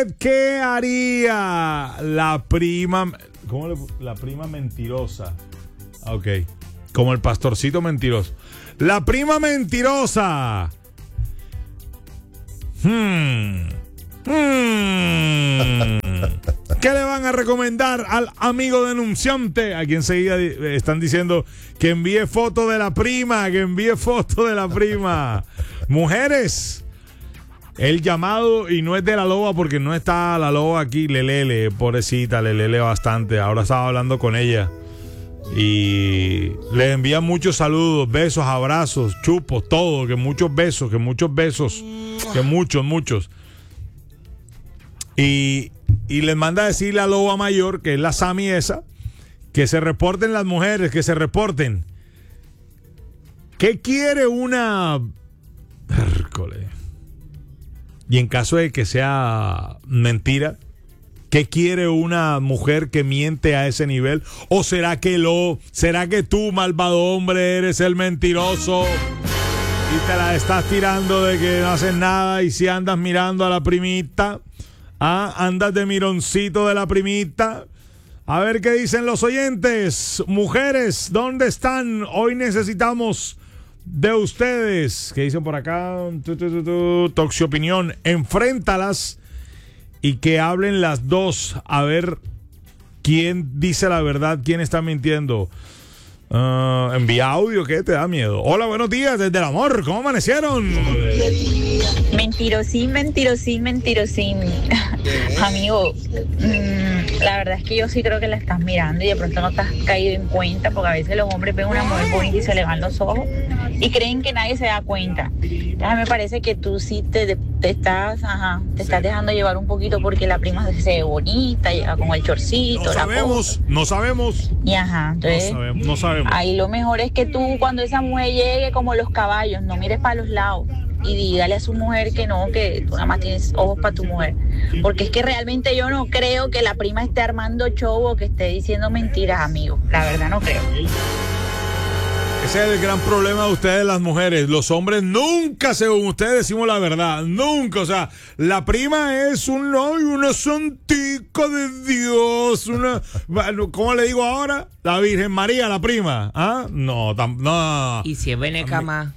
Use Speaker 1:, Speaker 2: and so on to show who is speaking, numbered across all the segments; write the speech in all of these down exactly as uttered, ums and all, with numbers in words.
Speaker 1: ¿Qué haría la prima? ¿Cómo le, la prima mentirosa? Ok. Como el pastorcito mentiroso. La prima mentirosa. Hmm. Hmm. ¿Qué le van a recomendar al amigo denunciante? Aquí enseguida están diciendo que envíe foto de la prima, que envíe foto de la prima. Mujeres, el llamado, y no es de la loba porque no está la loba aquí, Lelele, pobrecita, Lelele bastante. Ahora estaba hablando con ella y le envían muchos saludos, besos, abrazos, chupos, todo, que muchos besos, que muchos besos, que muchos, muchos. Y, y les manda a decir la loba mayor, que es la Sami esa, que se reporten las mujeres, que se reporten. ¿Qué quiere una... Hércole. Y en caso de que sea mentira, ¿qué quiere una mujer que miente a ese nivel? ¿O será que lo, será que tú, malvado hombre, eres el mentiroso y te la estás tirando de que no haces nada? Y si andas mirando a la primita, ah, andas de mironcito de la primita. A ver qué dicen los oyentes. Mujeres, ¿dónde están? Hoy necesitamos de ustedes. ¿Qué dicen por acá? Tu, tu, tu, tu. Toxi Opinión. Enfréntalas y que hablen las dos. A ver quién dice la verdad, quién está mintiendo. Uh, envía audio, ¿qué te da miedo? Hola, buenos días desde el amor. ¿Cómo amanecieron?
Speaker 2: Mentirosín, mentirosín, mentirosín. Amigo, mmm, la verdad es que yo sí creo que la estás mirando y de pronto no te has caído en cuenta, porque a veces los hombres ven una mujer bonita y se le van los ojos y creen que nadie se da cuenta. Entonces me parece que tú sí te, te estás, ajá, te estás dejando llevar un poquito porque la prima se ve bonita, llega con el chorcito.
Speaker 1: No
Speaker 2: la
Speaker 1: sabemos,
Speaker 2: cosa.
Speaker 1: no sabemos.
Speaker 2: Y ajá, entonces
Speaker 1: no sabemos, no sabemos.
Speaker 2: Ahí lo mejor es que tú, cuando esa mujer llegue, como los caballos, no mires para los lados y dígale a su mujer que no, que tú nada más tienes ojos para tu mujer. Porque es que realmente yo no creo que la prima esté armando show o que esté diciendo mentiras, amigo. La verdad no creo.
Speaker 1: Ese es el gran problema de ustedes, las mujeres. Los hombres nunca, según ustedes, decimos la verdad. Nunca. O sea, la prima es un, ay, una santica de Dios. Una, ¿cómo le digo ahora? La Virgen María, la prima. ¿Ah? No, tam, no.
Speaker 3: Y si es veneca más.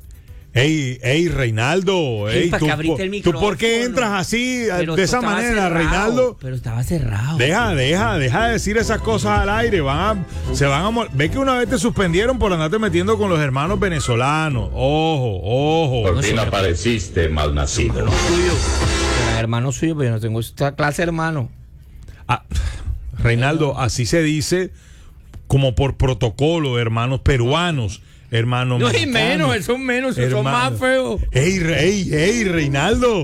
Speaker 1: Ey, ey, Reinaldo, ey,
Speaker 3: ey,
Speaker 1: tú, ¿tú por qué entras así, pero de esa manera, cerrado, Reinaldo?
Speaker 3: Pero estaba cerrado.
Speaker 1: Deja, tío. deja, deja de decir esas cosas al aire. Van a, se van a Ve que una vez te suspendieron por andarte metiendo con los hermanos venezolanos. Ojo, ojo.
Speaker 4: Por fin no apareciste, malnacido.
Speaker 3: Hermano suyo, hermano suyo, pero yo no tengo esta clase de hermano.
Speaker 1: Ah, Reinaldo, así se dice como por protocolo, hermanos peruanos. Hermano,
Speaker 3: no hay menos, son menos, hermano. Son más feos.
Speaker 1: Ey, ey, ey, Reinaldo.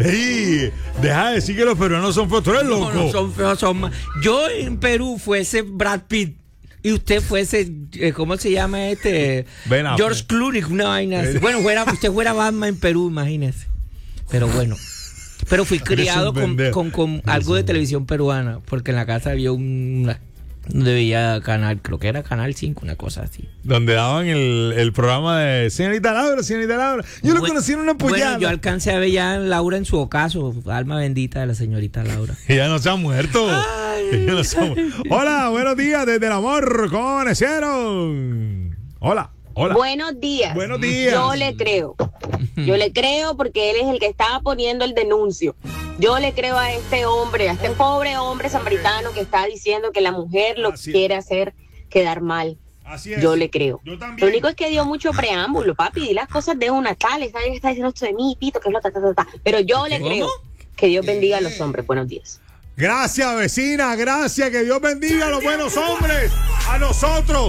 Speaker 1: Ey, deja de decir que los peruanos son feos. Tú eres loco.
Speaker 3: No, no son feos, son más. Yo en Perú fuese Brad Pitt y usted fuese, ¿cómo se llama este?
Speaker 1: Ben
Speaker 3: George Clooney, una vaina así. Bueno, fuera, usted fuera Batman en Perú, imagínese. Pero bueno. Pero fui criado con, con, con algo de televisión peruana, porque en la casa había una... Debía canal, creo que era Canal cinco, una cosa así.
Speaker 1: Donde daban el, el programa de Señorita Laura, Señorita Laura. Yo bueno, lo conocí en una pollada.
Speaker 3: Bueno, yo alcancé a ver ya a Laura en su ocaso, alma bendita de la señorita Laura.
Speaker 1: Ella no se ha muerto. Ella no se ha muerto. Hola, buenos días desde el amor. ¿Cómo amanecieron? Hola. Hola.
Speaker 5: Buenos días.
Speaker 1: Buenos días.
Speaker 5: Yo le creo. Yo le creo porque él es el que estaba poniendo el denuncio. Yo le creo a este hombre, a este pobre hombre samaritano que está diciendo que la mujer lo Así quiere es. hacer quedar mal.
Speaker 1: Así es.
Speaker 5: Yo le creo.
Speaker 1: Yo
Speaker 5: lo único es que dio mucho preámbulo, papi. Di las cosas de una tal. Está, está diciendo esto de mí, pito, que es lo ta, ta, ta, ta. Pero yo le ¿Cómo? creo. Que Dios bendiga a los hombres. Buenos días.
Speaker 1: Gracias, vecina. Gracias. Que Dios bendiga a los buenos hombres. A nosotros.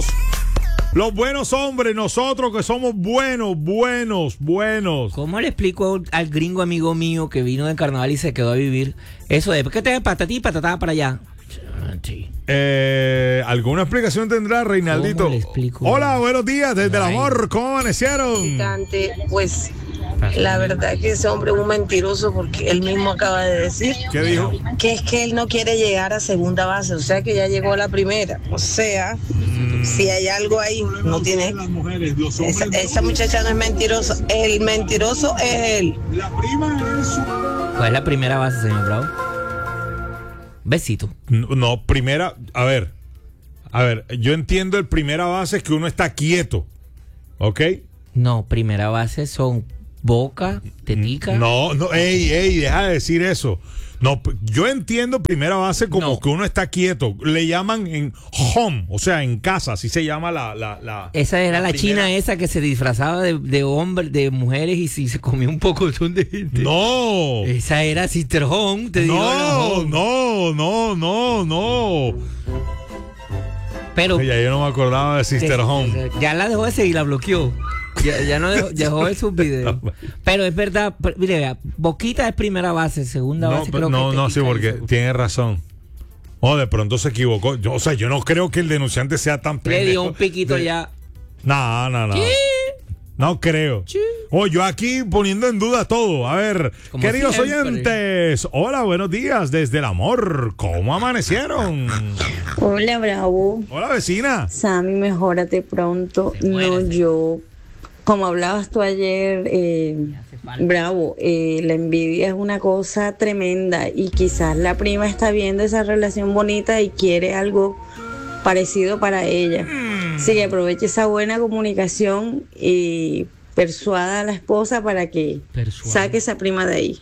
Speaker 1: Los buenos hombres, nosotros que somos buenos, buenos, buenos.
Speaker 3: ¿Cómo le explico al gringo amigo mío que vino del carnaval y se quedó a vivir eso de que te ves patatí y patatá para allá? Sí.
Speaker 1: Eh, ¿Alguna explicación tendrá, Reinaldito?
Speaker 3: ¿Cómo le explico?
Speaker 1: Hola, buenos días desde el amor. ¿Cómo amanecieron?
Speaker 5: Pues la verdad es que ese hombre es un mentiroso porque él mismo acaba de decir.
Speaker 1: ¿Qué dijo?
Speaker 5: Que es que él no quiere llegar a segunda base, o sea que ya llegó a la primera. O sea, mm. si hay algo ahí, no tiene. Esa, esa muchacha no es mentirosa, el mentiroso es él.
Speaker 1: La prima es su...
Speaker 3: ¿Cuál es la primera base, señor Bravo? Besito.
Speaker 1: No, no, primera, a ver, a ver, yo entiendo el primera base es que uno está quieto, ¿ok?
Speaker 3: No, primera base son boca, tetica.
Speaker 1: No, no, ey, ey, deja de decir eso. No, yo entiendo primera base como
Speaker 3: No.
Speaker 1: que uno está quieto. Le llaman en home, o sea, en casa, así se llama la... la, la
Speaker 3: Esa era la,
Speaker 1: la
Speaker 3: china
Speaker 1: primera.
Speaker 3: esa que se disfrazaba de, de hombres, de mujeres y si se comía un poco de gente.
Speaker 1: No.
Speaker 3: Esa era Sister Home, te digo. la
Speaker 1: No,
Speaker 3: Home.
Speaker 1: no, no, no, no.
Speaker 3: Pero
Speaker 1: Ya yo no me acordaba de Sister
Speaker 3: que-
Speaker 1: Home.
Speaker 3: ya la dejó de seguir, la bloqueó. Ya, ya no dejó, dejó de sus videos. Pero es verdad, pero, mire, vea, Boquita es primera base, segunda
Speaker 1: No,
Speaker 3: base
Speaker 1: pero-
Speaker 3: creo
Speaker 1: no,
Speaker 3: que
Speaker 1: no, sí,
Speaker 3: Tetica
Speaker 1: porque
Speaker 3: hizo.
Speaker 1: tiene razón. Oh, de pronto se equivocó. Yo, o sea, yo no creo que el denunciante sea tan
Speaker 3: Le
Speaker 1: pendejo.
Speaker 3: dio un piquito
Speaker 1: de-
Speaker 3: ya.
Speaker 1: No, no, no.
Speaker 3: Sí.
Speaker 1: No creo.
Speaker 3: Sí.
Speaker 1: Oh, yo aquí poniendo en duda todo. A ver,
Speaker 3: Como
Speaker 1: queridos
Speaker 3: siempre.
Speaker 1: oyentes. Hola, buenos días desde el amor. ¿Cómo amanecieron?
Speaker 6: Hola, Bravo.
Speaker 1: Hola, vecina.
Speaker 6: Sammy, mejórate pronto.
Speaker 3: Te mueres.
Speaker 6: No, yo, como hablabas tú ayer, eh, Bravo, eh, la envidia es una cosa tremenda y quizás la prima está viendo esa relación bonita y quiere algo parecido para ella. Así que aproveche esa buena comunicación y persuada a la esposa para que
Speaker 3: Persuada.
Speaker 6: saque esa prima de ahí.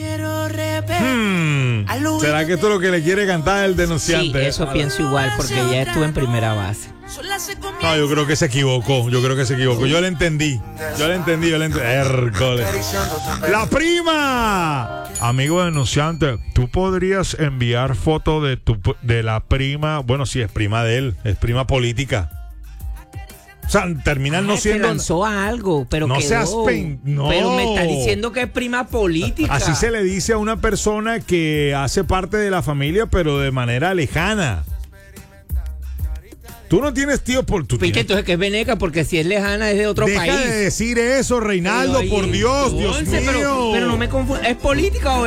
Speaker 1: Hmm, ¿Será que esto es lo que le quiere cantar el
Speaker 3: Sí,
Speaker 1: denunciante?
Speaker 3: eso pienso igual porque ya estuve en primera base.
Speaker 1: No, yo creo que se equivocó. Yo creo que se equivocó. Yo le entendí. Yo le entendí. Yo le entendí. Hércules. ¡La prima! Amigo denunciante, ¿tú podrías enviar foto de tu de la prima? Bueno, si es prima de él, es prima política. O sea, terminan no
Speaker 3: Ah, se
Speaker 1: siendo.
Speaker 3: lanzó a algo, pero
Speaker 1: No
Speaker 3: quedó.
Speaker 1: seas pen- no.
Speaker 3: Pero me está diciendo que es prima política.
Speaker 1: Así se le dice a una persona que hace parte de la familia, pero de manera lejana. Tú no tienes tío por tu
Speaker 3: Pique, entonces que es veneca, porque si es lejana es de otro
Speaker 1: Deja
Speaker 3: país.
Speaker 1: de decir eso, Reinaldo,
Speaker 3: Pero,
Speaker 1: por
Speaker 3: oye,
Speaker 1: Dios, Dios
Speaker 3: entonces,
Speaker 1: mío.
Speaker 3: Pero, pero no me confundo. ¿Es política o